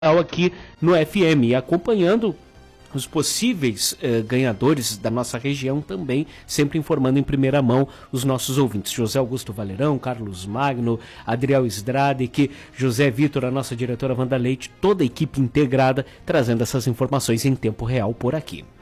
aqui no FM e acompanhando os possíveis ganhadores da nossa região também, sempre informando em primeira mão os nossos ouvintes. José Augusto Valerão, Carlos Magno, Adriel Sdradic, José Vitor, a nossa diretora Wanda Leite, toda a equipe integrada, trazendo essas informações em tempo real por aqui.